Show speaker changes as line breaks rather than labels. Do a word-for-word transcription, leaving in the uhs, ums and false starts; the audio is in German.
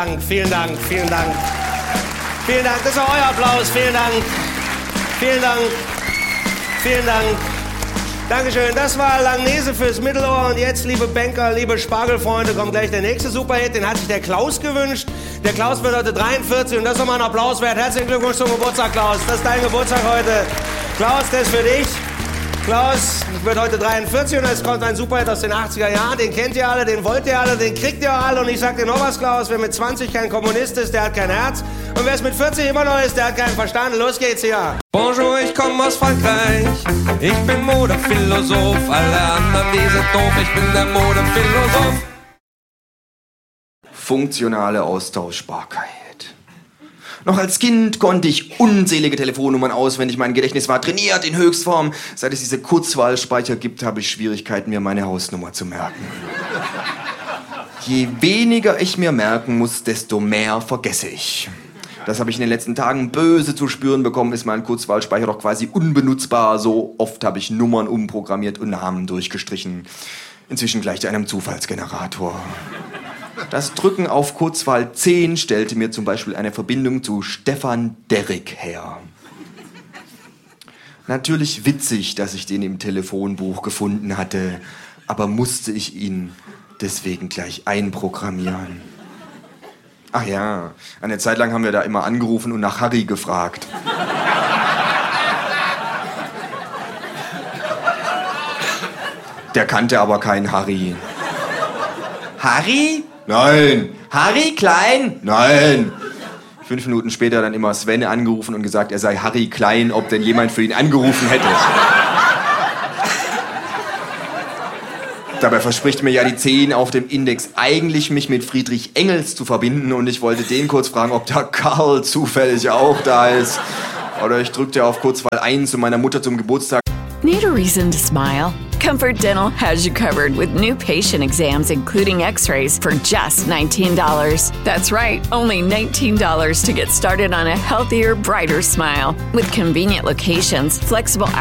Vielen Dank, vielen Dank. Vielen Dank, das ist euer Applaus. Vielen Dank. Vielen Dank. Vielen Dank. Dankeschön. Das war Langnese fürs Mittelohr. Und jetzt, liebe Banker, liebe Spargelfreunde, kommt gleich der nächste Superhit. Den hat sich der Klaus gewünscht. Der Klaus wird heute dreiundvierzig und das ist nochmal ein Applaus wert. Herzlichen Glückwunsch zum Geburtstag, Klaus. Das ist dein Geburtstag heute. Klaus, das ist für dich. Klaus wird heute dreiundvierzig und es kommt ein Superhit aus den achtziger Jahren. Den kennt ihr alle, den wollt ihr alle, den kriegt ihr alle. Und ich sag dir noch was, Klaus, wer mit zwanzig kein Kommunist ist, der hat kein Herz. Und wer es mit vierzig immer noch ist, der hat keinen Verstand. Los geht's hier.
Bonjour, ich komme aus Frankreich. Ich bin Modephilosoph. Alle anderen, die sind doof. Ich bin der Modephilosoph.
Funktionale Austauschbarkeit. Noch als Kind konnte ich unzählige Telefonnummern auswendig. Mein Gedächtnis war trainiert in Höchstform. Seit es diese Kurzwahlspeicher gibt, habe ich Schwierigkeiten, mir meine Hausnummer zu merken. Je weniger ich mir merken muss, desto mehr vergesse ich. Das habe ich in den letzten Tagen böse zu spüren bekommen, ist mein Kurzwahlspeicher doch quasi unbenutzbar. So oft habe ich Nummern umprogrammiert und Namen durchgestrichen. Inzwischen gleicht einem Zufallsgenerator. Das Drücken auf Kurzwahl zehn stellte mir zum Beispiel eine Verbindung zu Stefan Derrick her. Natürlich witzig, dass ich den im Telefonbuch gefunden hatte, aber musste ich ihn deswegen gleich einprogrammieren. Ach ja, eine Zeit lang haben wir da immer angerufen und nach Harry gefragt. Der kannte aber keinen Harry. Harry? Nein. Harry Klein? Nein. Fünf Minuten später dann immer Sven angerufen und gesagt, er sei Harry Klein, ob denn jemand für ihn angerufen hätte. Dabei verspricht mir ja die zehn auf dem Index eigentlich, mich mit Friedrich Engels zu verbinden und ich wollte den kurz fragen, ob da Karl zufällig auch da ist. Oder ich drückte auf Kurzwahl eins, um meiner Mutter zum Geburtstag...
Need a reason to smile? Comfort Dental has you covered with new patient exams, including x-rays, for just nineteen dollars. That's right, only nineteen dollars to get started on a healthier, brighter smile. With convenient locations, flexible